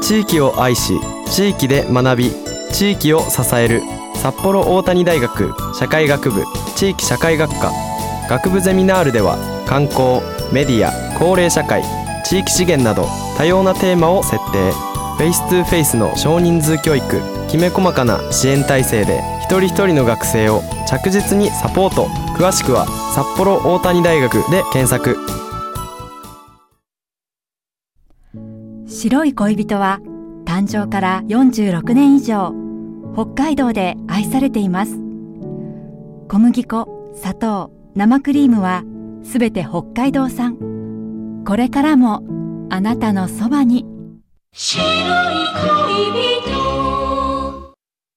地域を愛し地域で学び地域を支える札幌大谷大学社会学部地域社会学科学部ゼミナールでは観光、メディア、高齢社会、地域資源など多様なテーマを設定。フェイス2フェイスの少人数教育、きめ細かな支援体制で一人一人の学生を着実にサポート。詳しくは札幌大谷大学で検索。 白い恋人は誕生から46年以上北海道で愛されています。小麦粉、砂糖、生クリームはすべて北海道産。これからもあなたのそばに。白い恋人。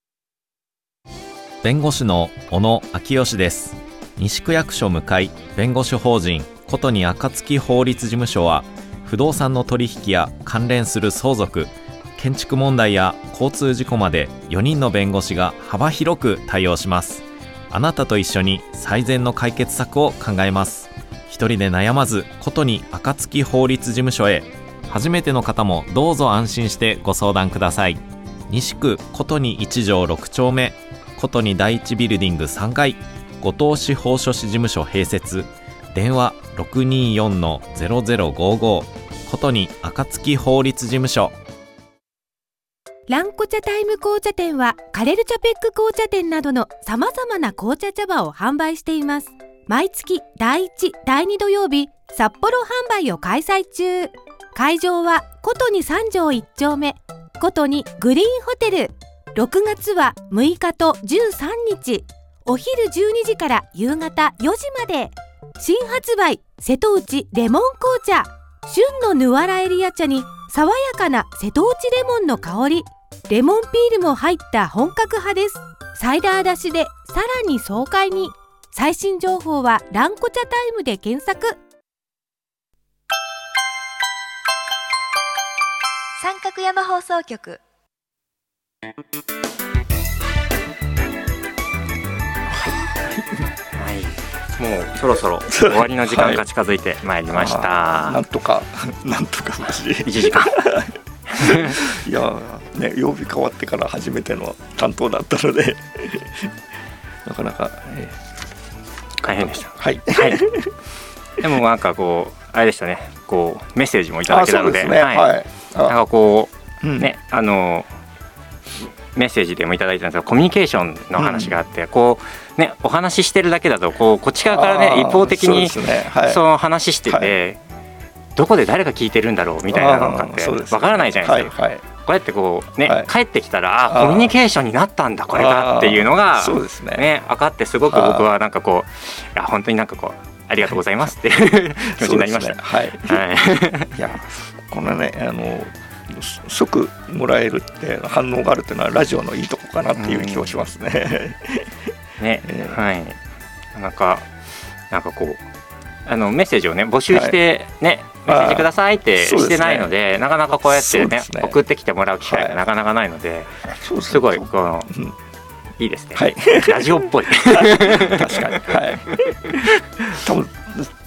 弁護士の小野昭義です。西区役所向かい弁護士法人ことに暁法律事務所は、不動産の取引や関連する相続、建築問題や交通事故まで4人の弁護士が幅広く対応します。あなたと一緒に最善の解決策を考えます。一人で悩まず、ことに暁法律事務所へ。初めての方もどうぞ安心してご相談ください。西区ことに1条6丁目、ことに第一ビルディング3階、後藤司法書士事務所併設。電話 624-0055。 ことに暁法律事務所。 ランコ茶タイム紅茶店はカレルチャペック紅茶店などの様々な紅茶茶葉を販売しています。毎月第1、第2土曜日、札幌販売を開催中。会場はことに3条1丁目、ことにグリーンホテル。6月は6日と13日、お昼12時から夕方4時まで。新発売瀬戸内レモン紅茶。旬のヌアラエリア茶に爽やかな瀬戸内レモンの香り、レモンピールも入った本格派です。サイダー出しでさらに爽快に。最新情報はランコ茶タイムで検索。 三角山放送局。 はい、もうそろそろ終わりの時間が近づいてまいりました。 はい、なんとか1 時間いやね、曜日変わってから初めての担当だったのでなかなか、 大変でした。 はい、 はい、でもなんかこうあれでしたね、こうメッセージもいただけたので、 そうですね、はい、 なんかこう、ね、メッセージでもいただいたんですが、コミュニケーションの話があって、こうね、お話ししてるだけだとこっち側からね、一方的にその話してて、どこで誰が聞いてるんだろうみたいなのがってわからないじゃないですか。こうやってこうね、帰ってきたらコミュニケーションになったんだこれがっていうのがね、分かって、すごく僕はなんかこう、いや本当になんかこうありがとうございますっていう気持ちになりました。はい。いや、このね、即もらえるって反応があるっていうのはラジオのいいとこかなっていう気がしますね。 ね、はい。なんかこうメッセージをね募集してね、メッセージくださいってしてないので、なかなかこうやってね送ってきてもらう機会がなかなかないので、すごいこのいいですね。ラジオっぽい。 確かに。はい。多分